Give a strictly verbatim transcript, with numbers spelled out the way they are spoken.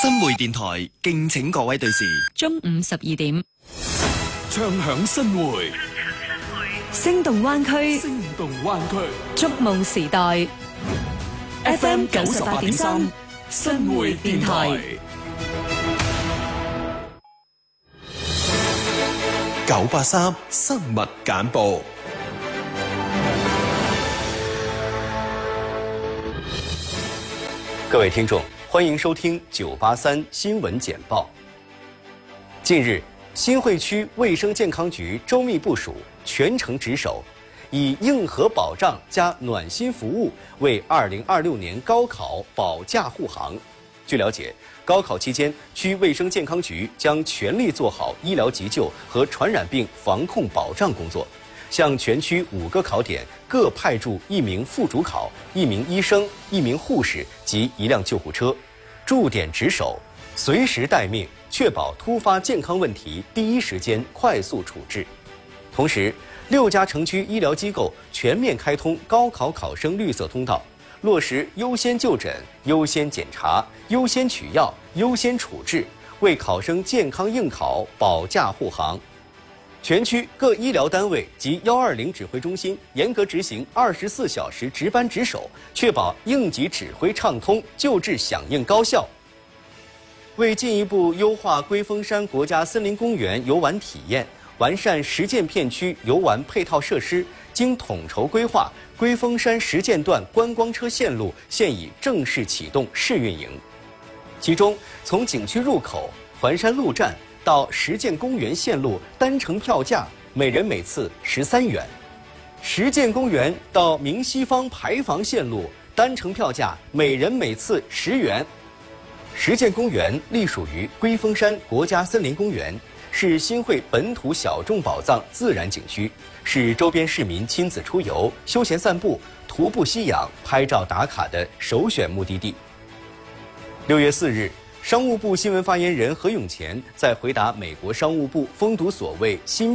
新會電台敬請各位對視。 中午十二點， 唱響新會， 聲動灣區， 聲動灣區， 觸夢時代。F M 九十八點三，新會電台。 九八三新聞簡報。 各位聽眾，歡迎收聽九八三新聞簡報。近日，新會區衛生健康局周密部署，全程值守，以硬核保障加暖心服務為二零二六年高考保駕護航。據了解，高考期間，區衛生健康局將全力做好醫療急救和傳染病防控保障工作，向全區五個考點各派駐一名副主考、一名醫生、一名護士及一輛救護車，駐點值守，隨時待命，確保突發健康問題第一時間快速處置。同時，六家城區醫療機構全面開通高考考生綠色通道，落實優先就診、優先檢查、優先取藥、優先處置，為考生健康應考保駕護航。全區各醫療單位及幺二零指揮中心嚴格執行二十四小時值班值守，確保應急指揮暢通、救治響應高效。為進一步優化龜峰山國家森林公園遊玩體驗，完善實踐片區遊玩配套設施，經統籌規劃，龜峰山實踐段觀光車線路現已正式啟動試運營。其中，從景區入口環山路站到實踐公園線路單程票價每人每次十三元，實踐公園到明西方牌坊線路單程票價每人每次十元。實踐公園隸屬於龜峰山國家森林公園，是新會本土小眾寶藏自然景區，是周邊市民親子出遊、休閒散步、徒步吸氧、拍照打卡的首選目的地。六月四日，商務部新聞發言人何永乾在回答美國商務部封堵所謂新